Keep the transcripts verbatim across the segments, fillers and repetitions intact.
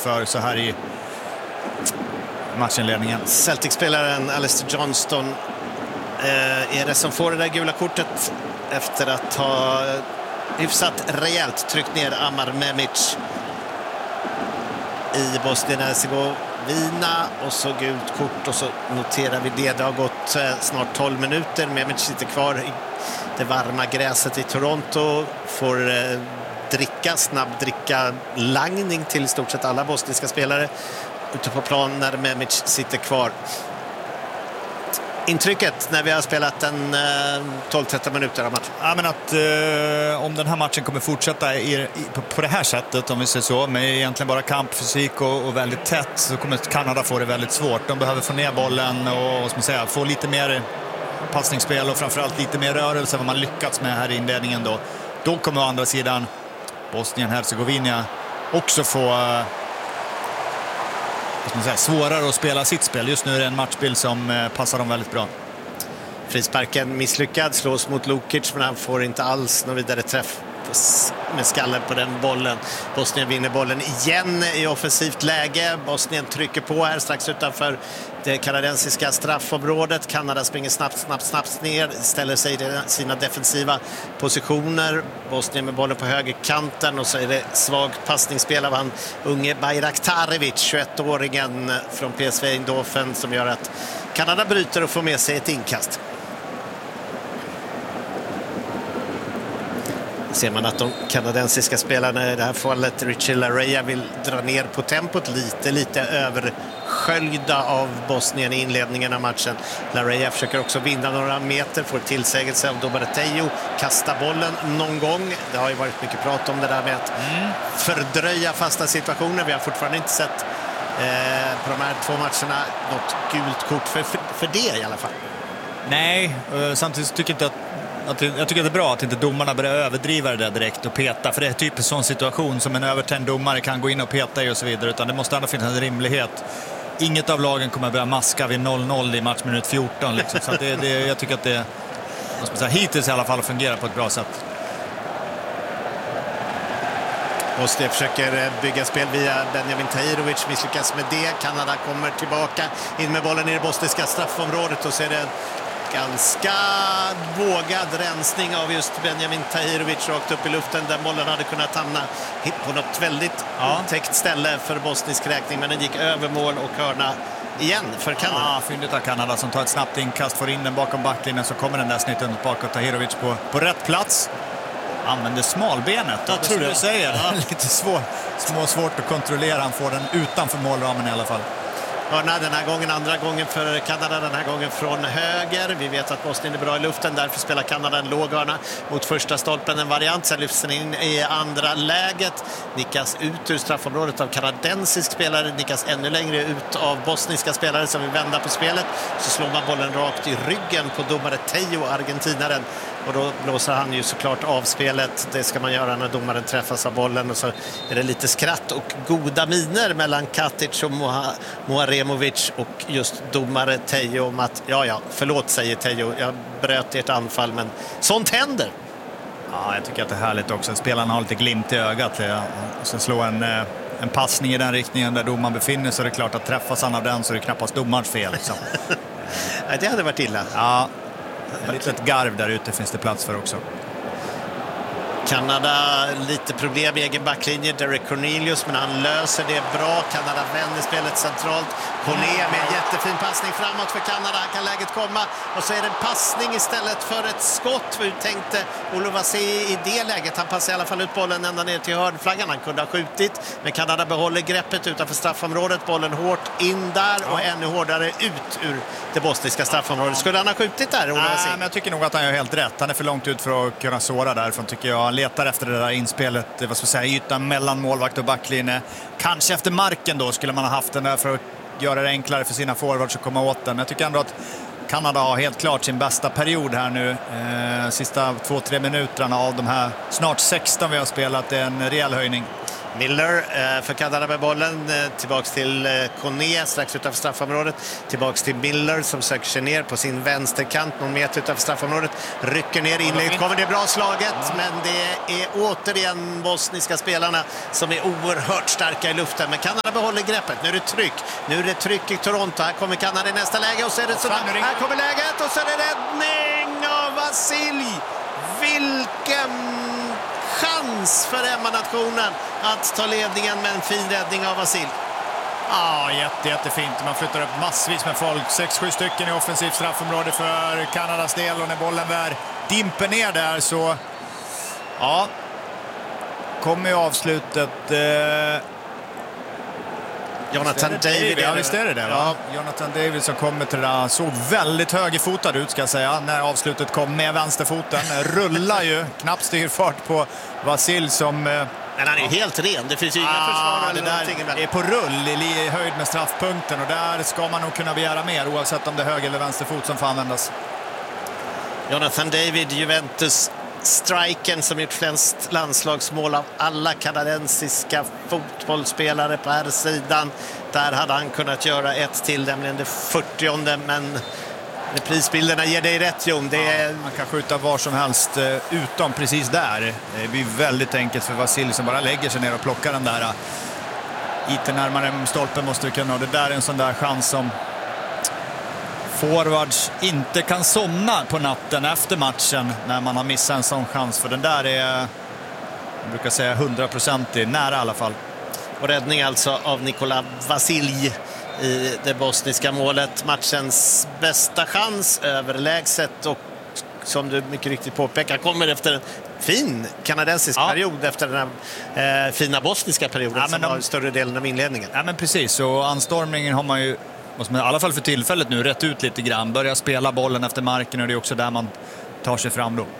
för så här i matchinledningen. Celtic-spelaren Alistair Johnston eh, är det som får det där gula kortet efter att ha hyfsat rejält tryckt ner Amar Memic i Bosnien-Hercegovina, och så gult kort, och så noterar vi det. Det har gått eh, snart tolv minuter. Memic sitter kvar i det varma gräset i Toronto, får eh, dricka, snabbdricka langning till i stort sett alla bosniska spelare ute på plan när Memic sitter kvar. Intrycket när vi har spelat en eh, tolv tretton minuter av matchen? Ja, men att eh, om den här matchen kommer fortsätta i, i, på, på det här sättet, om vi säger så, med egentligen bara kampfysik och, och väldigt tätt, så kommer Kanada få det väldigt svårt. De behöver få ner bollen och, vad ska man säga, få lite mer passningsspel och framförallt lite mer rörelse än vad man lyckats med här i inledningen då. Då kommer å andra sidan Bosnien-Hercegovina också få eh, vad ska man säga, svårare att spela sitt spel. Just nu är det en matchbild som eh, passar dem väldigt bra. Frisparken misslyckad, slås mot Lukic, men han får inte alls någon vidare träff med skallen på den bollen. Bosnien vinner bollen igen i offensivt läge. Bosnien trycker på här strax utanför det kanadensiska straffområdet. Kanada springer snabbt, snabbt, snabbt ner, ställer sig i sina defensiva positioner. Bosnien med bollen på högerkanten, och så är det svagt passningsspel av han unge Bayraktarevic, tjugoett-åringen från P S V Eindhoven, som gör att Kanada bryter och får med sig ett inkast. Ser man att de kanadensiska spelarna i det här fallet, Richie Laryea, vill dra ner på tempot lite, lite översköljda av Bosnien i inledningen av matchen. Laryea försöker också vinna några meter, får tillsägelse av Dobaretejo, kasta bollen någon gång. Det har ju varit mycket prat om det där med att mm. fördröja fasta situationer. Vi har fortfarande inte sett eh, på de här två matcherna något gult kort för, för, för det i alla fall. Nej, samtidigt tycker jag inte att Att, jag tycker det är bra att inte domarna börjar överdriva det där direkt och peta, för det är typ en sån situation som en övertänd domare kan gå in och peta i och så vidare, utan det måste ändå finnas en rimlighet. Inget av lagen kommer börja maska vid noll noll i matchminut fjorton liksom. Så att det, det, jag tycker att det, måste säga, hittills i alla fall fungerar på ett bra sätt. Bosnien försöker bygga spel via Benjamin Tahirovic, misslyckas med det. Kanada kommer tillbaka in med bollen i det bosniska straffområdet, och så är det ganska vågad rensning av just Benjamin Tahirovic rakt upp i luften, där bollen hade kunnat hamna på något väldigt ja. otäckt ställe för bosnisk räkning, men den gick över mål och hörna igen för Kanada. Ja, fyndigt av Kanada som tar ett snabbt inkast, får in den bakom backlinjen, så kommer den där snitten bakåt. Tahirovic på, på rätt plats. Använder smalbenet. Jag tror det. Du säger. Ja. Lite svår, små, svårt att kontrollera. Han får den utanför målramen i alla fall. Hörna den här gången, andra gången för Kanada, den här gången från höger. Vi vet att Bosnien är bra i luften, därför spelar Kanada en låg hörna mot första stolpen, en variant. Sen lyfts den in i andra läget, nickas ut ur straffområdet av kanadensisk spelare, nickas ännu längre ut av bosniska spelare som vill vända på spelet. Så slår man bollen rakt i ryggen på domare Tejo, argentinaren, och då blåser han ju såklart av spelet. Det ska man göra när domaren träffas av bollen, och så är det lite skratt och goda miner mellan Katic och Moha- Moharemovic och just domare Tejo om att ja, ja, förlåt, säger Tejo, jag bröt ert anfall, men sånt händer. Ja, jag tycker att det är härligt också. Spelarna har lite glimt i ögat. Sen slå en, en passning i den riktningen där domaren befinner sig, så är det klart att träffas han av den, så är det knappast domarens fel. Liksom. Nej, det hade varit illa. Ja, ett litet garv där ute finns det plats för också. Kanada lite problem i egen backlinje, Derek Cornelius, men han löser det bra. Kanada vänder spelet centralt. Corné med en jättefin passning framåt för Kanada. Här kan läget komma, och så är det en passning istället för ett skott. Hur tänkte Oluvasi i det läget? Han passar i alla fall ut bollen ända ner till hörnflaggan. Han kunde ha skjutit, men Kanada behåller greppet utanför straffområdet. Bollen hårt in där och ännu hårdare ut ur det bosniska straffområdet. Skulle han ha skjutit där, Oluvasi? Nej, men jag tycker nog att han gör helt rätt. Han är för långt ut för att kunna såra därifrån, tycker jag. Han letar efter det där inspelet, vad ska jag säga, ytan mellan målvakt och backlinje. Kanske efter marken då skulle man ha haft den där för att göra det enklare för sina forwards att komma åt den. Jag tycker ändå att Kanada har helt klart sin bästa period här nu. Eh, sista två, tre minuterna av de här snart sexton vi har spelat, är en rejäl höjning. Miller för Kanada med bollen, tillbaks till Kone strax utanför straffområdet, tillbaks till Miller som söker sig ner på sin vänsterkant någon meter utanför straffområdet, rycker ner inlägget, kommer det bra slaget, ja. Men det är återigen bosniska spelarna som är oerhört starka i luften, men Kanada behåller greppet. Nu är det tryck, nu är det tryck i Toronto, här kommer Kanada i nästa läge och så är det så där. Här kommer läget och så är det räddning av Vasilj. Vilken chans för hemmanationen att ta ledningen med en fin räddning av Vasilj. Ja, jätte, jättefint. Man flyttar upp massvis med folk. sex sju stycken i offensivt straffområde för Kanadas del. Och när bollen där dimper ner där så... Ja, kommer ju avslutet... Eh... Jonathan David. Ja, visst är det det, va? Ja. Jonathan David som kommer till det där. Såg väldigt högerfotad ut, ska jag säga, när avslutet kom med vänsterfoten. Rullar ju, knappt styrfart på Vasilj som... Men han är ju helt ren, det finns ju inga ah, försvar eller någonting. Det är på rull i höjd med straffpunkten och där ska man nog kunna begära mer oavsett om det är höger eller vänsterfot som får användas. Jonathan David, Juventus striken som gjort flest landslagsmål av alla kanadensiska fotbollsspelare på här sidan. Där hade han kunnat göra ett till, nämligen det fyrtionde, men prisbilderna ger dig rätt, Jon. Det är... ja, man kan skjuta var som helst utom precis där. Det blir väldigt enkelt för Vasilj som bara lägger sig ner och plockar den där. Lite närmare stolpen måste vi kunna. Och det där är en sån där chans som forwards inte kan somna på natten efter matchen när man har missat en sån chans. För den där är, jag brukar säga, hundraprocentig, nära i alla fall. Och räddning alltså av Nikola Vasilj i det bosniska målet. Matchens bästa chans, överlägset, och som du mycket riktigt påpekar kommer efter en fin kanadensisk ja. period, efter den här eh, fina bosniska perioden, ja, som de... var större delen av inledningen. Ja, men precis, och anstormningen har man ju, måste man, i alla fall för tillfället nu, rätt ut lite grann. Börja spela bollen efter marken, och det är också där man tar sig fram då.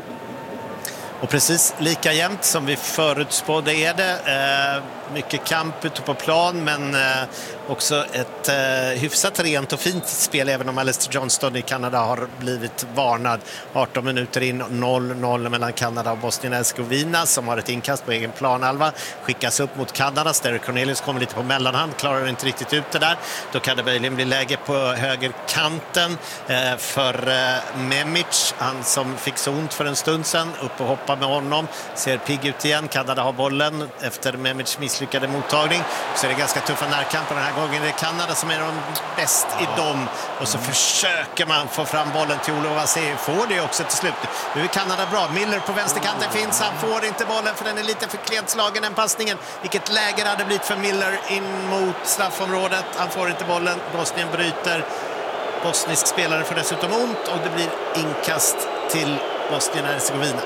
Och precis lika jämnt som vi förutspådde är det. Eh, mycket kamp ute på plan, men eh, också ett eh, hyfsat rent och fint spel, även om Alistair Johnston i Kanada har blivit varnad. arton minuter in, noll noll mellan Kanada och Bosnien-Hercegovina, som har ett inkast på egen planhalva. Skickas upp mot Kanada. Derek Cornelius kommer lite på mellanhand, klarar inte riktigt ut det där. Då kan det möjligen bli läge på högerkanten eh, för eh, Memic, han som fick så ont för en stund sedan. Upp och hoppa med honom, ser pigg ut igen. Kanada har bollen efter Memic misslyckade mottagning, så är det ganska tuffa närkamper den här gången. Det är Kanada som är de bäst i dem, och så försöker man få fram bollen till Olof Vasilj, får det också till slut. Nu är Kanada bra, Miller på vänsterkanten finns, han får inte bollen för den är lite för klent slagen, den passningen. Vilket läge det hade blivit för Miller in mot straffområdet, han får inte bollen, Bosnien bryter, bosnisk spelare får dessutom ont, och det blir inkast till Bosnien-Hercegovina.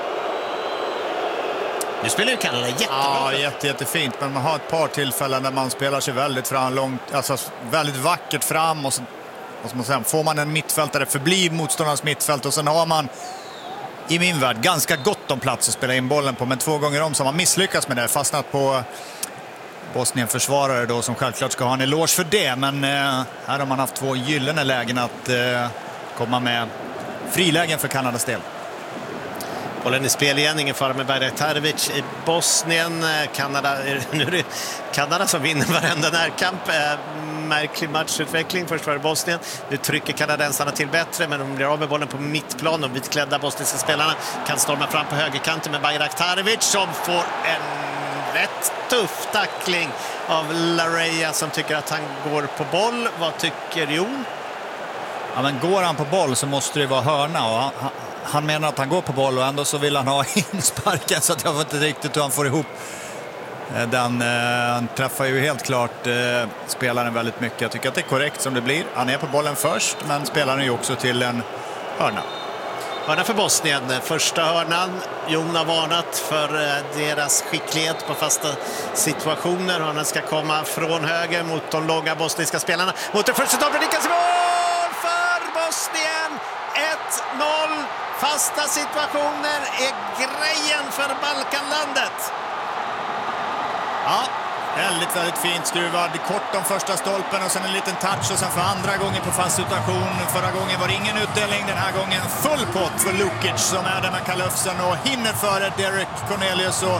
Nu spelar ju Kanada jättebra. Ja, jätte, jättefint. Men man har ett par tillfällen där man spelar sig väldigt fram, långt, alltså väldigt vackert fram. Och så, och så man säga, får man en mittfältare förblir motståndarnas mittfält. Och sen har man, i min värld, ganska gott om plats att spela in bollen på. Men två gånger om så har man misslyckats med det. Fastnat på Bosnien-försvarare då, som självklart ska ha en eloge för det. Men eh, här har man haft två gyllene lägen att eh, komma med frilägen för Kanadas del. Bollen i spel igen, ingen fara med Bajraktarevic i Bosnien. Kanada, nu är det Kanada som vinner varenda närkamp. Märklig matchutveckling. Först var det Bosnien. Nu trycker kanadensarna till bättre, men de blir av med bollen på mittplan. De vitklädda bosniska spelarna kan storma fram på högerkanten med Bajraktarevic, som får en rätt tuff tackling av Lareya, som tycker att han går på boll. Vad tycker Jon? Ja, men går han på boll så måste det vara hörna, och han, han menar att han går på boll, och ändå så vill han ha insparken, så att jag vet inte riktigt hur han får ihop den. Han träffar ju helt klart eh, spelaren väldigt mycket. Jag tycker att det är korrekt som det blir. Han är på bollen först, men spelaren är ju också till en hörna. Hörna för Bosnien. Första hörnan. Jon har varnat för deras skicklighet på fasta situationer. Hörnan ska komma från höger mot de långa bosniska spelarna. Mot det första stolpen, Niklas, mål för Bosnien! ett noll. Fasta situationer är grejen för Balkanlandet. Ja, väldigt, väldigt fint skruvad. Kort om första stolpen och sen en liten touch, och sen för andra gången på fast situation. Förra gången var det ingen utdelning, den här gången full pott för Lukic, som är den med kalufsen och hinner före Derek Cornelius och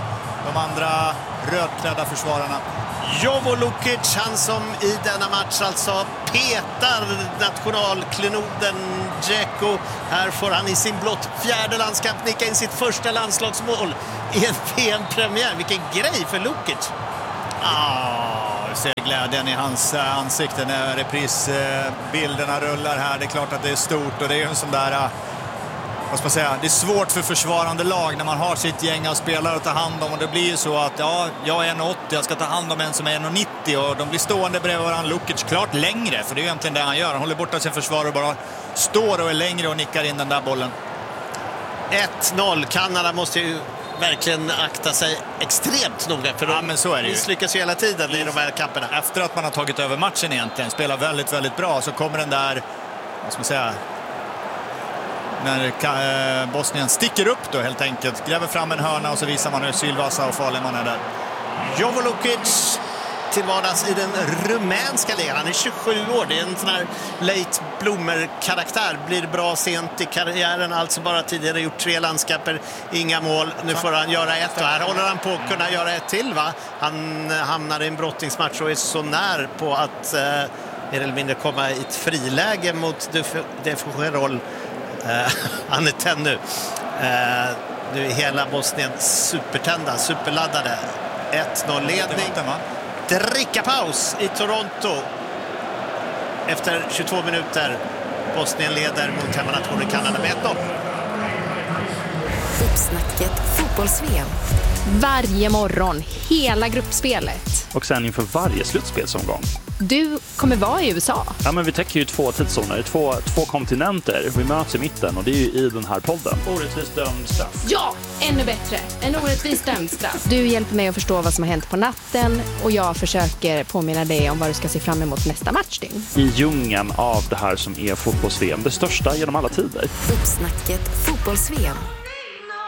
de andra rödklädda försvararna. Jovo Lukic, han som i denna match alltså petar nationalklenoden Dzeko. Här får han i sin blott fjärde landskamp nicka in sitt första landslagsmål i en V M-premiär. Vilken grej för Lukic! Ah, vi ser glädjen i hans ansikte när reprisbilderna rullar här. Det är klart att det är stort och det är ju en sån där... Vad ska man säga, det är svårt för försvarande lag när man har sitt gäng av spelare att ta hand om, och det blir ju så att ja, jag är en åttio, jag ska ta hand om en som är en nittio och de blir stående bredvid varandra. Lukic klart längre, för det är ju egentligen det han gör. Han håller borta sin försvarare och bara står och är längre och nickar in den där bollen. ett noll. Kanada måste ju verkligen akta sig extremt noga, för ja, men så är det ju. misslyckas ju hela tiden i de här kamperna. Efter att man har tagit över matchen egentligen, spelar väldigt, väldigt bra, så kommer den där, vad ska man säga, när Bosnien sticker upp då helt enkelt, gräver fram en hörna och så visar man hur sylvassa och farlig man är där. Jovo Lukic till vardags i den rumänska ligan. Han är tjugosju år, det är en sån här late bloomer-karaktär. Blir bra sent i karriären, alltså bara tidigare gjort tre landskamper, inga mål. Nu får han göra ett och här håller han på att kunna göra ett till, va? Han hamnar i en brottningsmatch och är så när på att eh, mer eller mindre komma i ett friläge mot Defugerol. Uh, han är tänd nu. Uh, nu är hela Bosnien supertända, superladdade. ett noll ledning. Drickapaus i Toronto. Efter tjugotvå minuter. Bosnien leder mot hemmanationen Kanada med ett noll. Uppsnacket fotbolls-V M. Varje morgon, hela gruppspelet. Och sen inför varje slutspelsomgång. Du kommer vara i U S A. Ja, men vi täcker ju två tidszoner, två, två kontinenter. Vi möts i mitten och det är ju i den här podden. Orättvist dömd straff. Ja, ännu bättre. En orättvist dömd straff. Du hjälper mig att förstå vad som har hänt på natten och jag försöker påminna dig om vad du ska se fram emot nästa matchdygn. I djungeln av det här som är fotbolls-V M, det största genom alla tider. Uppsnacket fotbolls-V M.